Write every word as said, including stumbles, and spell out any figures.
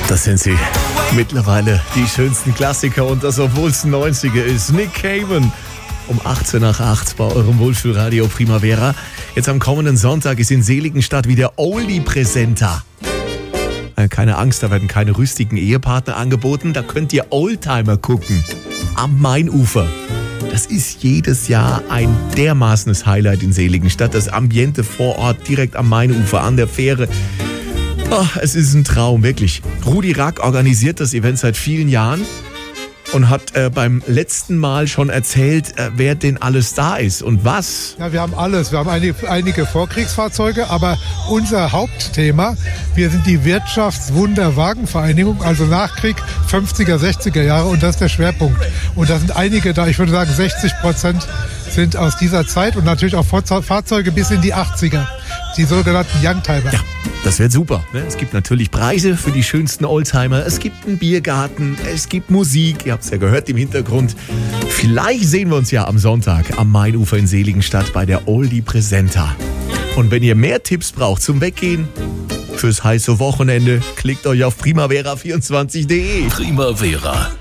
Das sind sie. Mittlerweile die schönsten Klassiker und das, obwohl es neunziger ist. Nick Cave um achtzehn nach acht bei eurem Wohlfühlradio Primavera. Jetzt am kommenden Sonntag ist in Seligenstadt wieder Oldie-Präsenter. Keine Angst, da werden keine rüstigen Ehepartner angeboten. Da könnt ihr Oldtimer gucken. Am Mainufer. Das ist jedes Jahr ein dermaßenes Highlight in Seligenstadt. Das Ambiente vor Ort, direkt am Mainufer, an der Fähre. Oh, es ist ein Traum, wirklich. Rudi Rack organisiert das Event seit vielen Jahren und hat äh, beim letzten Mal schon erzählt, äh, wer denn alles da ist und was. Ja, wir haben alles. Wir haben einige, einige Vorkriegsfahrzeuge, aber unser Hauptthema, wir sind die Wirtschaftswunderwagenvereinigung, also Nachkrieg fünfziger, sechziger Jahre, und das ist der Schwerpunkt. Und da sind einige da, ich würde sagen sechzig Prozent sind aus dieser Zeit und natürlich auch Fahrzeuge bis in die achtziger, die sogenannten Youngtimer. Ja, das wird super. Es gibt natürlich Preise für die schönsten Oldtimer. Es gibt einen Biergarten, es gibt Musik. Ihr habt es ja gehört im Hintergrund. Vielleicht sehen wir uns ja am Sonntag am Mainufer in Seligenstadt bei der Oldie Präsenta. Und wenn ihr mehr Tipps braucht zum Weggehen, fürs heiße Wochenende, klickt euch auf primavera vierundzwanzig punkt de. Primavera,